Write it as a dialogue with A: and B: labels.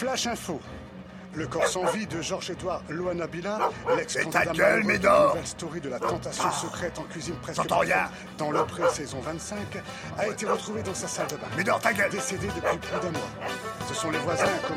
A: Flash info. Le corps sans vie de Georges-Édouard Loanabila,
B: ta gueule, Médor!
A: nouvelle story de la tentation secrète en cuisine presque
B: J'entends rien.
A: dans le pré-saison 25, a été retrouvé dans sa salle de bain.
B: Médor, ta gueule!
A: Décédé depuis plus d'un mois. Ce sont les voisins